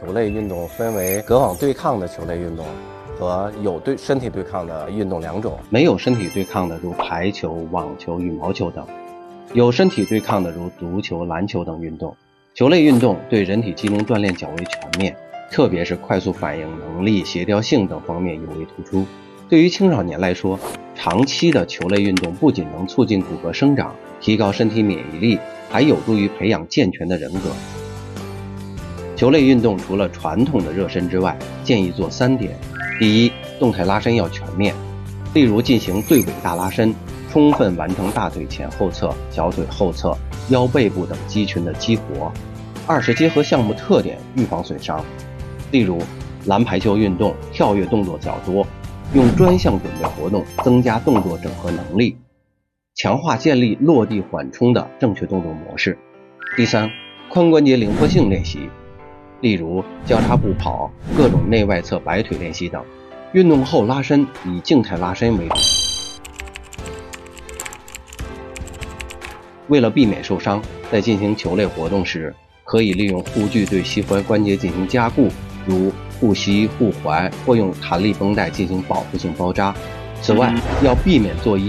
球类运动分为隔网对抗的球类运动和有身体对抗的运动两种。 没有身体对抗的如排球、网球、羽毛球等，有身体对抗的如足球、篮球等运动。球类运动对人体机能锻炼较为全面，特别是快速反应能力、协调性等方面尤为突出。对于青少年来说，长期的球类运动不仅能促进骨骼生长，提高身体免疫力，还有助于培养健全的人格。球类运动除了传统的热身之外，建议做3点。第一，动态拉伸要全面，例如进行对尾大拉伸，充分完成大腿前后侧、小腿后侧、腰背部等肌群的激活。二是结合项目特点，预防损伤，例如篮排球运动跳跃动作较多，用专项准备活动增加动作整合能力，强化建立落地缓冲的正确动作模式。第三，髋关节灵活性练习，例如交叉步跑、各种内外侧摆腿练习等。运动后拉伸以静态拉伸为主。为了避免受伤，在进行球类活动时，可以利用护具对膝踝关节进行加固，如护膝、护踝，或用弹力绷带进行保护性包扎。此外，要避免做一